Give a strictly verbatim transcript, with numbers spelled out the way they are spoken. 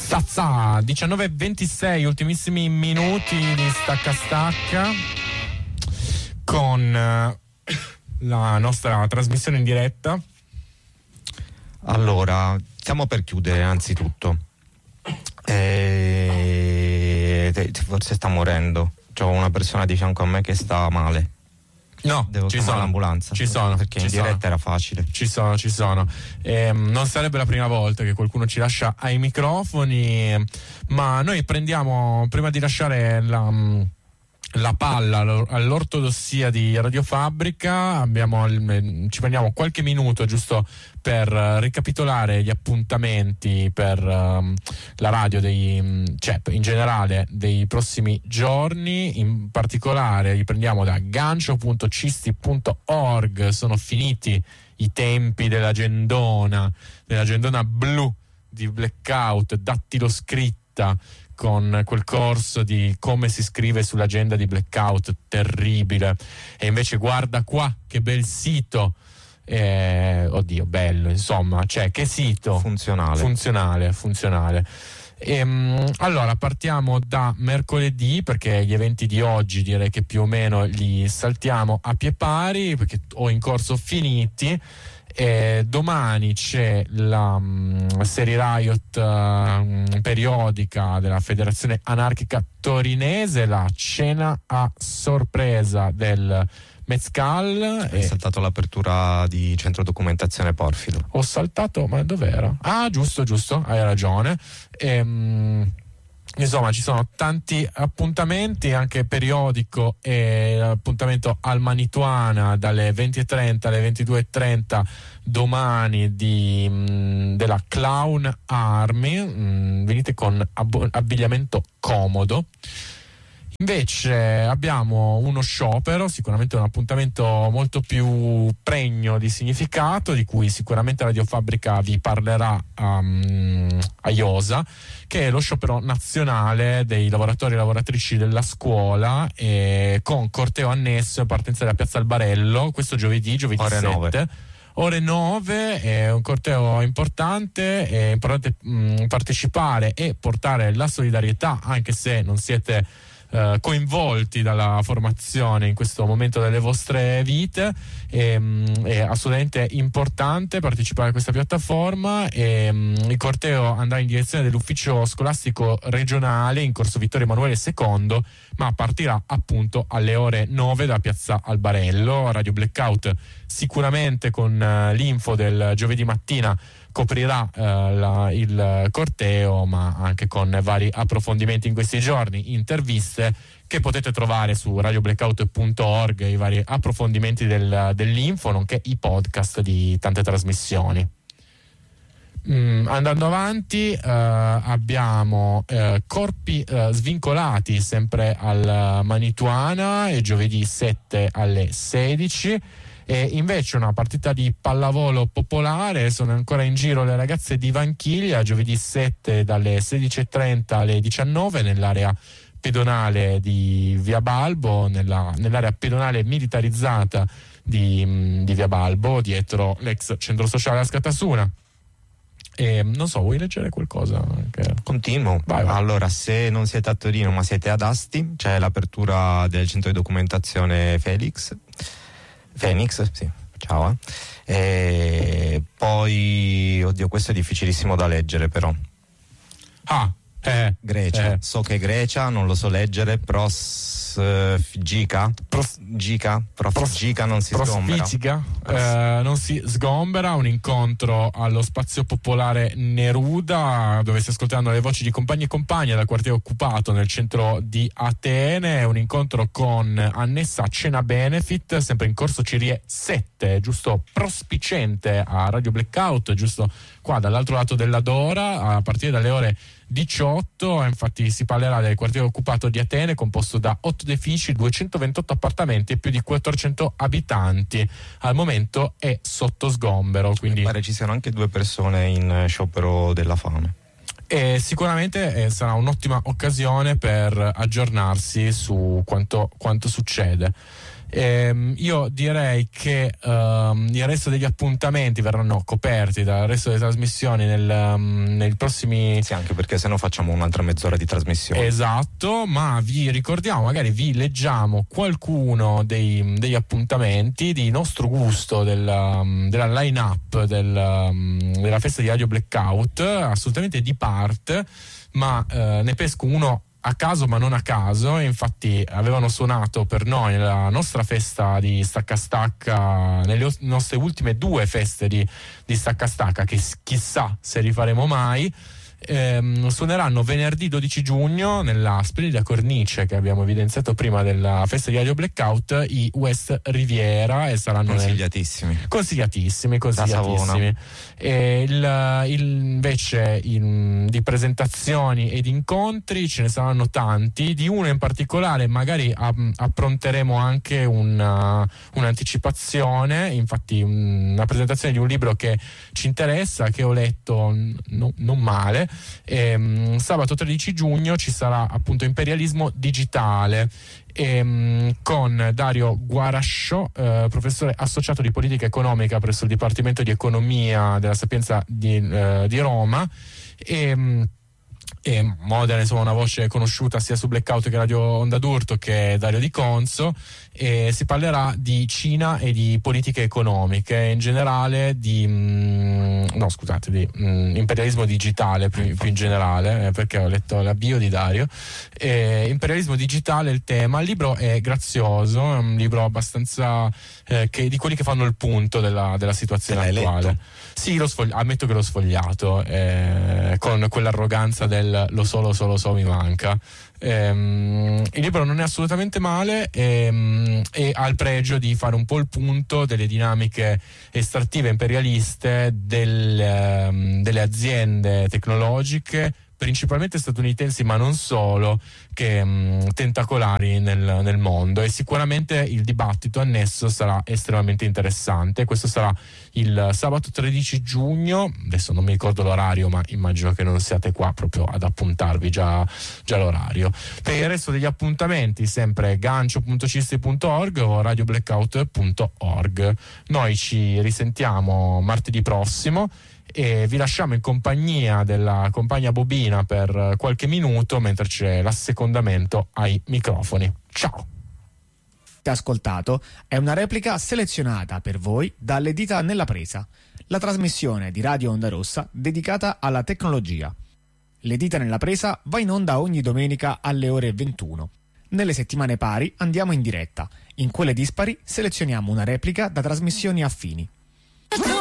Zazza, diciannove e ventisei, ultimissimi minuti di stacca stacca con uh, la nostra trasmissione in diretta. Allora, stiamo per chiudere anzitutto. E... forse sta morendo. C'ho una persona di fianco a me che sta male. No, devo ci chiamare sono l'ambulanza. Ci sono. Perché ci in diretta sono. era facile. Ci sono, ci sono. Ehm, non sarebbe la prima volta che qualcuno ci lascia ai microfoni, ma noi prendiamo, prima di lasciare la, la palla all'ortodossia di Radio Fabbrica, abbiamo, ci prendiamo qualche minuto giusto per ricapitolare gli appuntamenti per um, la radio dei, cioè in generale dei prossimi giorni. In particolare li prendiamo da gancio punto cisti punto org. Sono finiti i tempi dell'agendona dell'agendona blu di Blackout, dattilo scritta, con quel corso di come si scrive sull'agenda di Blackout terribile. E invece guarda qua che bel sito. Eh, oddio, bello, insomma, cioè che sito funzionale funzionale funzionale ehm, allora partiamo da mercoledì, perché gli eventi di oggi direi che più o meno li saltiamo a pie pari perché ho in corso finiti. Eh, domani c'è la um, serie Riot uh, periodica della Federazione Anarchica Torinese, la cena a sorpresa del Mezcal. Hai saltato l'apertura di centro documentazione Porfido. Ho saltato, ma dov'era? Ah, giusto, giusto, hai ragione. Ehm, insomma, ci sono tanti appuntamenti, anche periodico e appuntamento al Manituana dalle venti e trenta alle ventidue e trenta domani di, mh, della Clown Army. Mh, venite con ab- abbigliamento comodo. Invece abbiamo uno sciopero, sicuramente un appuntamento molto più pregno di significato, di cui sicuramente Radio Fabbrica vi parlerà um, a Iosa, che è lo sciopero nazionale dei lavoratori e lavoratrici della scuola, e con corteo annesso, partenza da Piazza Albarello, questo giovedì, giovedì ore sette. nove. Ore nove, è un corteo importante, è importante mh, partecipare e portare la solidarietà, anche se non siete Uh, coinvolti dalla formazione in questo momento delle vostre vite. E, um, è assolutamente importante partecipare a questa piattaforma. E, um, il corteo andrà in direzione dell'ufficio scolastico regionale in corso Vittorio Emanuele secondo, ma partirà appunto alle ore nove da Piazza Albarello. Radio Blackout sicuramente con uh, l'info del giovedì mattina coprirà eh, la, il corteo, ma anche con vari approfondimenti in questi giorni, interviste che potete trovare su radio blackout punto org, i vari approfondimenti del, dell'info, nonché i podcast di tante trasmissioni. Mm, andando avanti, eh, abbiamo eh, corpi eh, svincolati sempre al Manituana, e giovedì sette alle sedici. E invece una partita di pallavolo popolare, sono ancora in giro le ragazze di Vanchiglia, giovedì sette dalle sedici e trenta alle diciannove nell'area pedonale di Via Balbo, nella, nell'area pedonale militarizzata di, di Via Balbo, dietro l'ex centro sociale a Scatasuna. E non so, vuoi leggere qualcosa? Anche? Continuo. Vai, vai. Allora, se non siete a Torino ma siete ad Asti, c'è l'apertura del centro di documentazione Felix Phoenix, sì, ciao. Eh. E poi, oddio, questo è difficilissimo da leggere, però. Ah, eh, Grecia, eh. so che è Grecia, non lo so leggere. Pros uh, Gica, Pros Gica, Prof, Pros Gica non si sgombera. Eh, non si sgombera, un incontro allo Spazio Popolare Neruda, dove si ascolteranno le voci di compagni e compagne dal quartiere occupato nel centro di Atene. Un incontro con annessa cena benefit, sempre in corso Cirie sette, giusto prospicente a Radio Blackout, giusto qua dall'altro lato della Dora, a partire dalle ore diciotto. Infatti si parlerà del quartiere occupato di Atene, composto da otto edifici, duecentoventotto appartamenti e più di quattrocento abitanti. Al momento è sotto sgombero, quindi mi pare ci siano anche due persone in sciopero della fame. E sicuramente eh, sarà un'ottima occasione per aggiornarsi su quanto, quanto succede. Ehm, io direi che um, il resto degli appuntamenti verranno coperti dal resto delle trasmissioni nel, um, nei prossimi. Sì, anche perché sennò facciamo un'altra mezz'ora di trasmissione. Esatto, ma vi ricordiamo, magari vi leggiamo qualcuno dei, degli appuntamenti di nostro gusto della, della line-up del, della festa di Radio Blackout, assolutamente di parte, ma eh, ne pesco uno a caso ma non a caso. Infatti avevano suonato per noi nella nostra festa di Stacca Stacca, nelle o- nostre ultime due feste di, di Stacca Stacca, che s- chissà se rifaremo mai. Ehm, suoneranno venerdì dodici giugno nella splendida cornice che abbiamo evidenziato prima della festa di Radio Blackout i West Riviera, e saranno consigliatissimi nel... consigliatissimi consigliatissimi e il, il, invece in, di presentazioni ed incontri ce ne saranno tanti. Di uno in particolare magari um, appronteremo anche una, un'anticipazione, infatti una presentazione di un libro che ci interessa, che ho letto no, non male. Ehm, sabato tredici giugno ci sarà appunto Imperialismo digitale, ehm, con Dario Guarascio, eh, professore associato di politica economica presso il Dipartimento di Economia della Sapienza di, eh, di Roma, e, e Modena, insomma, una voce conosciuta sia su Blackout che Radio Onda d'Urto, che è Dario Di Conso. E si parlerà di Cina e di politiche economiche in generale, di mh, no scusate di mh, imperialismo digitale più, più in generale, eh, perché ho letto l'avvio di Dario. E imperialismo digitale è il tema. Il libro è grazioso, è un libro abbastanza eh, che, di quelli che fanno il punto della, della situazione l'hai attuale. letto? Sì, lo sfogli- ammetto che l'ho sfogliato, eh, con quell'arroganza del lo so, lo so, lo so, mi manca. Ehm, il libro non è assolutamente male, ehm, e ha il pregio di fare un po' il punto delle dinamiche estrattive imperialiste del, ehm, delle aziende tecnologiche, principalmente statunitensi ma non solo, che mh, tentacolari nel, nel mondo. E sicuramente il dibattito annesso sarà estremamente interessante. Questo sarà il sabato tredici giugno, adesso non mi ricordo l'orario, ma immagino che non siate qua proprio ad appuntarvi già, già l'orario. Per il resto degli appuntamenti sempre gancio punto cisti punto org o radio blackout punto org. Noi ci risentiamo martedì prossimo e vi lasciamo in compagnia della compagna Bobina per qualche minuto mentre c'è l'assecondamento ai microfoni. Ciao! Ascoltato è una replica selezionata per voi dalle dita nella presa, la trasmissione di Radio Onda Rossa dedicata alla tecnologia. Le dita nella presa va in onda ogni domenica alle ore ventuno. Nelle settimane pari andiamo in diretta, in quelle dispari selezioniamo una replica da trasmissioni affini.